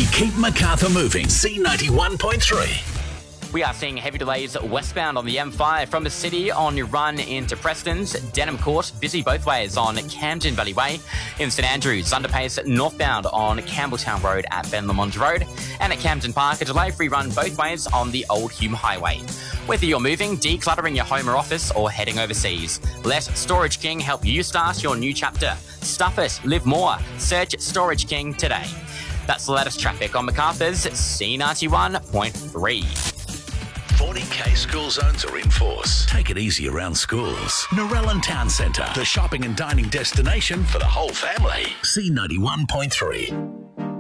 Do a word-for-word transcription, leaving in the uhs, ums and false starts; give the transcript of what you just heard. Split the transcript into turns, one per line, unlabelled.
We keep Macarthur moving. C ninety-one point three.
We are seeing heavy delays westbound on the M five from the city on your run into Preston's. Denham Court, busy both ways on Camden Valley Way. In St Andrews, underpace northbound on Campbelltown Road at Ben Lamond Road. And at Camden Park, a delay-free run both ways on the Old Hume Highway. Whether you're moving, decluttering your home or office, or heading overseas, let Storage King help you start your new chapter. Stuff it, live more. Search Storage King today. That's the latest traffic on Macarthur's C ninety-one point three.
forty K school zones are in force. Take it easy around schools. Narellan Town Centre, the shopping and dining destination for the whole family. C ninety-one point three.